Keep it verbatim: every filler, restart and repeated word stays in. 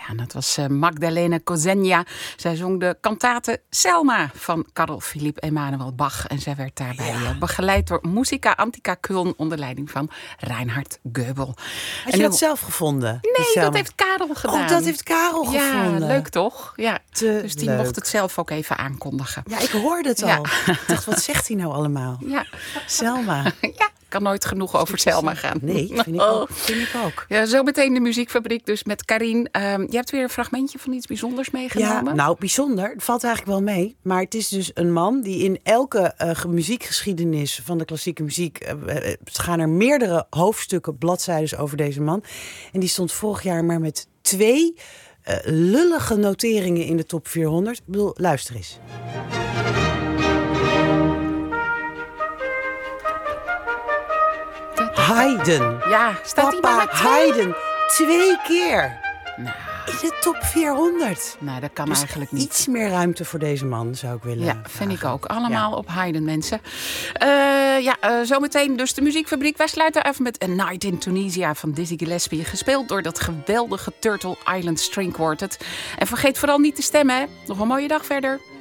Ja, dat was uh, Magdalena Kozenia. Zij zong de kantate Selma van Karl Philipp Emanuel Bach. En zij werd daarbij ja. uh, begeleid door Musica Antica Köln onder leiding van Reinhard Goebel. Heb je dat zelf gevonden? Nee, dat heeft Karel gedaan. Oh, dat heeft Karel ja, gevonden. Ja, leuk toch? Ja. Te dus die leuk. mocht het zelf ook even aankondigen. Ja, ik hoorde het ja. al. Ik dacht, wat zegt hij nou allemaal? Ja. Selma. Ja. Kan nooit genoeg over Selma gaan. Nee, vind ik ook. Vind ik ook. Ja, zo meteen de muziekfabriek dus met Karin. Um, je hebt weer een fragmentje van iets bijzonders meegenomen. Ja, nou, bijzonder. Het valt eigenlijk wel mee. Maar het is dus een man die in elke uh, muziekgeschiedenis van de klassieke muziek... Uh, uh, gaan er meerdere hoofdstukken, bladzijden over deze man. En die stond vorig jaar maar met twee uh, lullige noteringen in de top vierhonderd. Ik bedoel, luister eens. Haydn. Ja, staat hij Papa maar met twee? Haydn. Twee keer. Nou. In de top vierhonderd. Nou, dat kan dus eigenlijk niet. Iets meer ruimte voor deze man zou ik willen Ja, vragen. vind ik ook. Allemaal ja. op Haydn, mensen. Uh, ja, uh, zometeen dus de muziekfabriek. Wij sluiten even met A Night in Tunisia van Dizzy Gillespie. Gespeeld door dat geweldige Turtle Island String Quartet. En vergeet vooral niet te stemmen, hè. Nog een mooie dag verder.